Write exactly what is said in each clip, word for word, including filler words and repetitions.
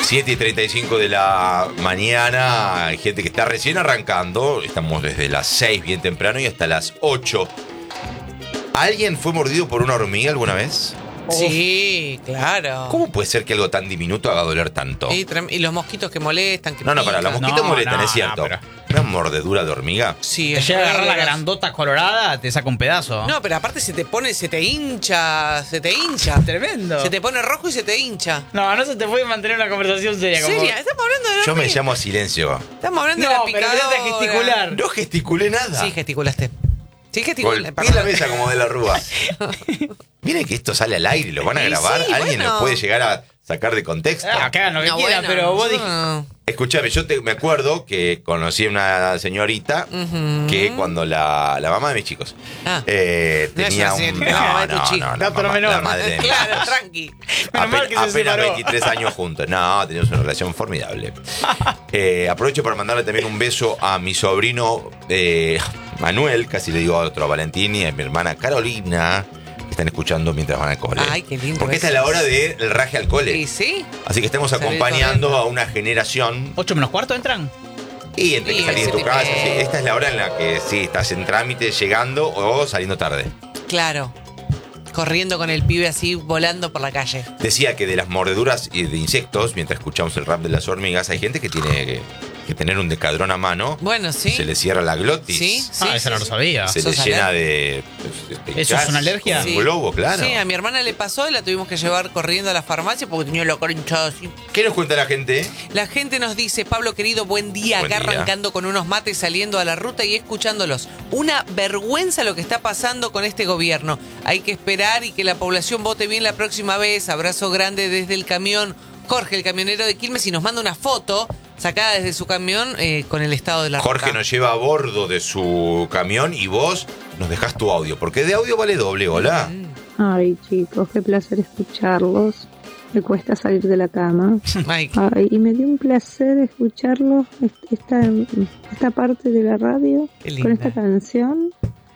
siete y treinta y cinco de la mañana, hay gente que está recién arrancando, estamos desde las seis bien temprano y hasta las ocho. ¿Alguien fue mordido por una hormiga alguna vez? Sí, claro. ¿Cómo puede ser que algo tan diminuto haga doler tanto? Y, y los mosquitos que molestan. Que no, no, para, los mosquitos no, molestan, no, es cierto. No, pero... ¿Una mordedura de hormiga? Sí, te es llega a agarrar la doloroso. grandota colorada, te saca un pedazo. No, pero aparte se te pone, se te hincha, se te hincha. Tremendo. Se te pone rojo y se te hincha. No, no se te puede mantener una conversación seria. Como... ¿Seria? Estamos hablando de la Yo me hormiga. llamo a silencio. Estamos hablando No, de la pero picadora. empezaste a gesticular. No gesticulé nada. Sí, gesticulaste. Sí, gesticulaste. Golpeé la mesa como de la Rúa. Miren que esto sale al aire, lo van a Sí, grabar. sí, Alguien bueno. lo puede llegar a sacar de contexto. Ah, que hagan lo que No, quieran, bueno, pero vos yo dijiste... no. Escúchame, yo te, me acuerdo que conocí a una señorita Ujú. que cuando la, la mamá de mis chicos Ah. eh, No es tenía así, un... no, la mamá de tu chico. la No, pero mamá- menor. la madre de- Claro, tranqui. Menos mal Ape- que se apenas separó. veintitrés años juntos. No, teníamos una relación formidable. Eh, aprovecho para mandarle también un beso a mi sobrino eh, Manuel, casi le digo a otro, a Valentín, y a mi hermana Carolina, que están escuchando mientras van al cole. Ay, qué lindo Porque esta es eso. la hora del raje al cole. ¿Y sí? Así que estamos Salir acompañando corriendo. a una generación. ¿Ocho menos cuarto entran? Y entre que Y salís de tu ese casa, tipo- sí, esta es la hora en la que sí, estás en trámite, llegando o saliendo tarde. Claro. Corriendo con el pibe así, volando por la calle. Decía que de las mordeduras y de insectos, mientras escuchamos el rap de las hormigas, hay gente que tiene que, que tener un decadrón a mano. Bueno, sí. Se le cierra la glotis. Sí, sí. ah, eso sí, no lo sí. sabía. Se le ¿Sos llena alérgico? de... pues, de ¿Eso es gas, una alergia? como Sí. Un globo, claro. Sí, a mi hermana le pasó y la tuvimos que llevar corriendo a la farmacia porque tenía la cara hinchada así. ¿Qué nos cuenta la gente? La gente nos dice, Pablo querido, buen día, Buen acá día. arrancando con unos mates, saliendo a la ruta y escuchándolos. Una vergüenza lo que está pasando con este gobierno. Hay que esperar y que la población vote bien la próxima vez. Abrazo grande desde el camión. Jorge, el camionero de Quilmes, y nos manda una foto sacada desde su camión eh, con el estado de la Jorge ruta. nos lleva a bordo de su camión y vos nos dejás tu audio, porque de audio vale doble, hola. Ay, chicos, qué placer escucharlos. Me cuesta salir de la cama. Ay, Ay, y me dio un placer escucharlos, est- esta, esta parte de la radio, Qué linda. con esta canción.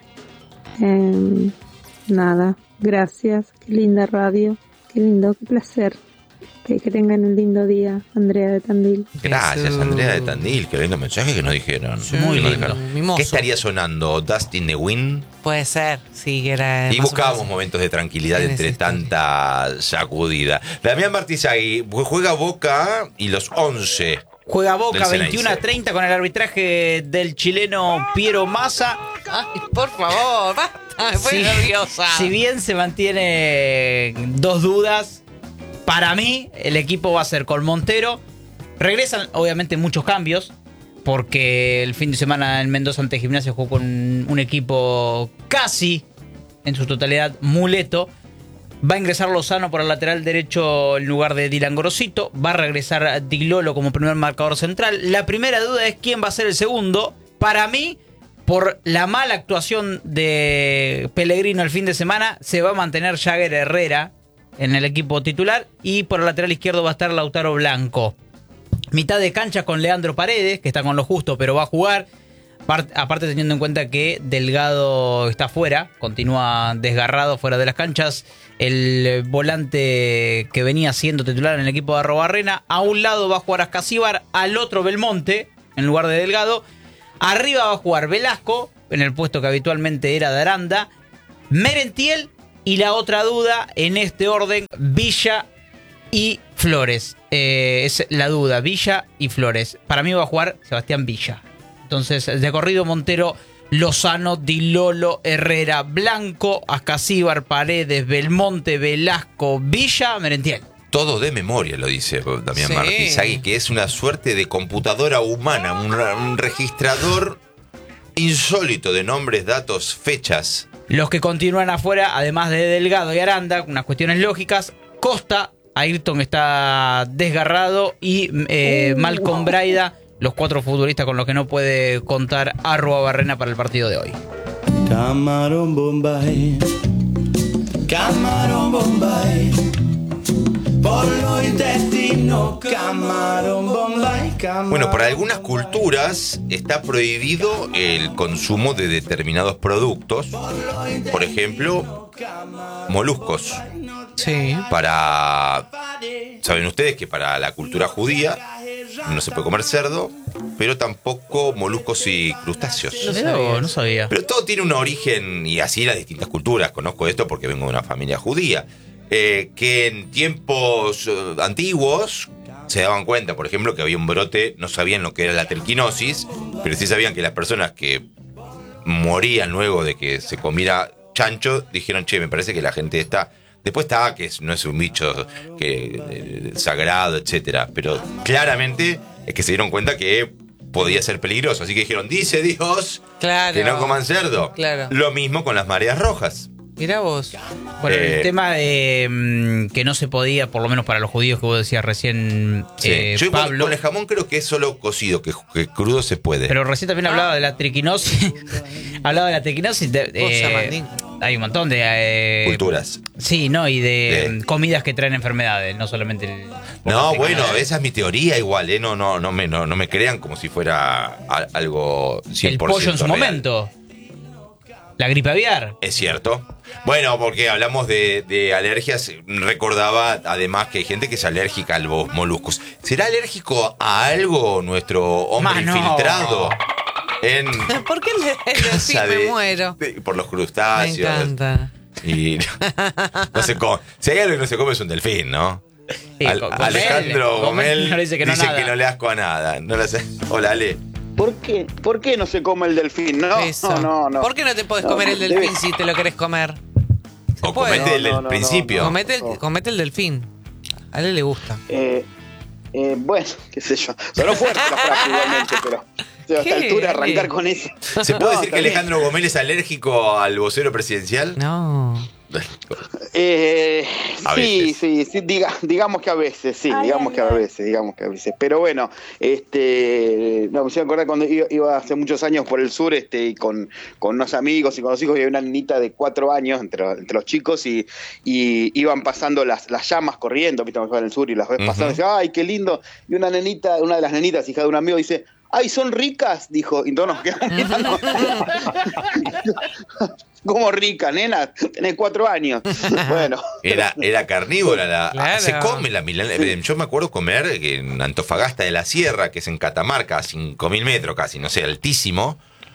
Eh, nada, gracias, qué linda radio, qué lindo, qué placer. Que, que tengan un lindo día, Andrea de Tandil. Gracias, Jesús. Andrea de Tandil, qué lindo mensaje que nos dijeron. Sí, Muy Que nos lindo. dejaron. Mimoso. ¿Qué estaría sonando? Dustin the Wind. puede ser, sí, que era... Y más o buscábamos menos. momentos de tranquilidad En entre ese tanta sacudida. Damián Martizagui juega Boca y los once. Juega Boca Del veintiuno a treinta con el arbitraje del chileno Piero Massa. Ay, por favor, basta, me pone Sí. nerviosa. Si bien se mantiene dos dudas, para mí el equipo va a ser con Montero. Regresan obviamente muchos cambios, porque el fin de semana en Mendoza ante Gimnasia jugó con un, un equipo casi en su totalidad muleto. Va a ingresar Lozano por el lateral derecho en lugar de Dylan Gorosito. Va a regresar Di Lolo como primer marcador central. La primera duda es quién va a ser el segundo. Para mí, por la mala actuación de Pellegrino el fin de semana, se va a mantener Jagger Herrera en el equipo titular. Y por el lateral izquierdo va a estar Lautaro Blanco. Mitad de cancha con Leandro Paredes, que está con lo justo, pero va a jugar. Aparte teniendo en cuenta que Delgado está fuera, continúa desgarrado fuera de las canchas. El volante que venía siendo titular en el equipo de Arrobarrena, a un lado va a jugar Ascasíbar, al otro Belmonte en lugar de Delgado. Arriba va a jugar Velasco, en el puesto que habitualmente era de Aranda, Merentiel y la otra duda en este orden, Villa y Flores. Eh, es la duda, Villa y Flores. Para mí va a jugar Sebastián Villa. Entonces, de corrido Montero, Lozano, Di Lolo, Herrera, Blanco, Ascasíbar, Paredes, Belmonte, Velasco, Villa, Merentiel. Todo de memoria, lo dice Damián Sí. Martizagui, que es una suerte de computadora humana, un, un registrador insólito de nombres, datos, fechas. Los que continúan afuera, además de Delgado y Aranda, unas cuestiones lógicas, Costa, Ayrton está desgarrado y eh, Malcolm Braida, los cuatro futbolistas con los que no puede contar Arrobarrena para el partido de hoy. Camarón Bombay, camarón Bombay, por lo intestino, camarón Bombay, camarón. Bueno, para algunas culturas está prohibido el consumo de determinados productos, por ejemplo, moluscos. Sí. Para saben ustedes que para la cultura judía no se puede comer cerdo, pero tampoco moluscos y crustáceos. No Mirá vos, sabía. no sabía. Pero todo tiene un origen, y así las distintas culturas. Conozco esto porque vengo de una familia judía. Eh, que en tiempos eh, antiguos se daban cuenta, por ejemplo, que había un brote, no sabían lo que era la triquinosis, pero sí sabían que las personas que morían luego de que se comiera chancho, dijeron, che, me parece que la gente está... Después está, que es- no es un bicho que, eh, sagrado, etcétera, pero claramente es que se dieron cuenta que podía ser peligroso, así que dijeron, dice Dios Claro. que no coman cerdo. Claro. Lo mismo con las mareas rojas. Mirá vos. Bueno, Eh, el tema de mm, que no se podía, por lo menos para los judíos que vos decías recién, Sí. eh, Yo igual Pablo. con el jamón creo que es solo cocido, que, que crudo se puede. Pero recién también hablaba de la triquinosis. hablaba de la triquinosis. De, Cosa, eh, Mandín. hay un montón de eh, Culturas. Sí, no, y de De- mm, comidas que traen enfermedades, no solamente el. No, la bueno, triquinosis. esa es mi teoría igual, ¿eh? No, no, no me, no, no me crean como si fuera a- algo cien El por ciento pollo en su real. momento. La gripe aviar. Es cierto. Bueno, porque hablamos de, de alergias, recordaba además que hay gente que es alérgica a los moluscos. ¿Será alérgico a algo nuestro hombre Más no. infiltrado en ¿Por qué el, el delfín casa me de- muero? de- por los Me crustáceos? encanta. Y no se come. Si hay algo que no se come es un delfín, ¿no? Sí, Al- Gomel, Alejandro Gomel no le dice que no nada. que no le asco a nada. No le hace- Hola, Ale. ¿Por qué? ¿Por qué no se come el delfín? No, Eso. no, no, no. ¿Por qué no te podés No, comer el debe- delfín si te lo querés comer? O puede. comete el No, del no, no, principio. no. Comete el, comete el delfín. A él le gusta. Eh, eh, bueno, qué sé yo. Sonó fuerte la frase igualmente, pero a esta ¿Qué? altura arrancar con eso. ¿Se puede No, decir que también. Alejandro Gomel es alérgico al vocero presidencial? No. Eh, A sí, veces. sí, sí, diga, digamos que a veces, sí, digamos que a veces, digamos que a veces. Pero bueno, este, no, me hicieron acordar cuando iba, iba hace muchos años por el sur, este, y con, con unos amigos y con los hijos, y había una niñita de cuatro años entre, los- entre los chicos y, y iban pasando las, las llamas corriendo, viste, en el sur y las ves pasando, y Ujú. dice, ay, qué lindo. Y una nenita, una de las nenitas, hija de un amigo, dice, ay, son ricas, dijo, y todos nos quedamos mirando. ¿Cómo rica, nena? Tenés cuatro años. Bueno. Era, era carnívora. La, Claro. Se come la milanesa. Yo me acuerdo comer que en Antofagasta de la Sierra, que es en Catamarca, a cinco mil metros casi, no sé, altísimo.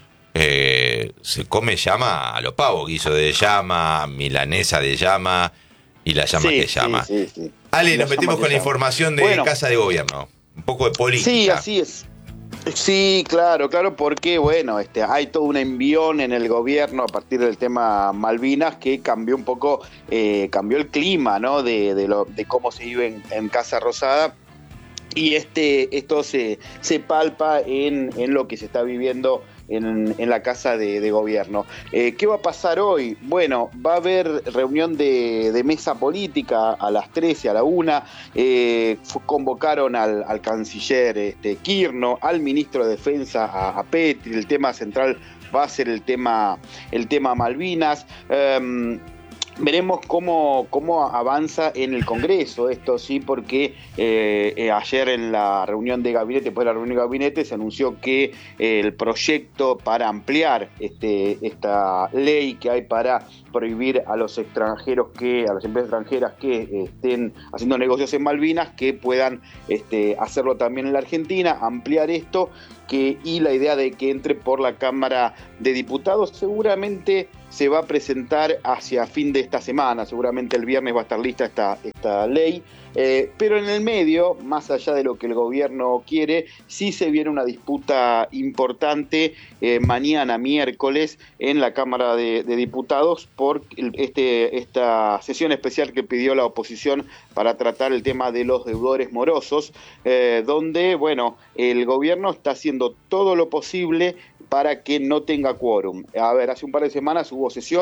eh, se come llama a lo pavo, guiso de llama, milanesa de llama y la llama Sí, que llama. sí, sí, sí. Ale, La nos llama metimos que con la llama. información de Bueno. Casa de Gobierno. Un poco de política. Sí, así es. Sí, claro, claro, porque bueno, este, hay todo un envión en el gobierno a partir del tema Malvinas que cambió un poco, eh, cambió el clima, ¿no? De, de, lo, de cómo se vive en, en Casa Rosada. Y este, esto se, se palpa en, en lo que se está viviendo en, en la Casa de, de Gobierno. Eh, ¿Qué va a pasar hoy? Bueno, va a haber reunión de, de mesa política a las trece, a la una. Eh, fu- convocaron al, al canciller este, Kirchner, al ministro de Defensa, a, a Petri. El tema central va a ser el tema, el tema Malvinas. Um, Veremos cómo, cómo avanza en el Congreso esto, sí, porque eh, eh, ayer en la reunión de gabinete, después de la reunión de gabinete, se anunció que eh, el proyecto para ampliar este, esta ley que hay para prohibir a los extranjeros que, a las empresas extranjeras que eh, estén haciendo negocios en Malvinas, que puedan este, hacerlo también en la Argentina, ampliar esto, que, y la idea de que entre por la Cámara de Diputados seguramente se va a presentar hacia fin de esta semana, seguramente el viernes va a estar lista esta, esta ley, eh, pero en el medio, más allá de lo que el gobierno quiere, sí se viene una disputa importante eh, mañana, miércoles, en la Cámara de, de Diputados por el- este, esta sesión especial que pidió la oposición para tratar el tema de los deudores morosos, eh, donde, bueno, el gobierno está haciendo todo lo posible para que no tenga quórum. A ver, hace un par de semanas hubo sesión